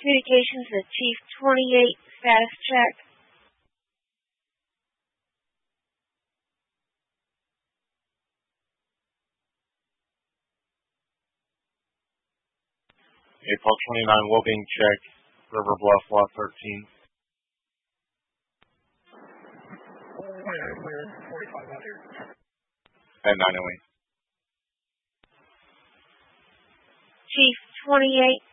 Communications to Chief 28, status check. April 29, well-being check, River Bluff, Lot 13. Clear, 45 out here. At 908. Chief 28,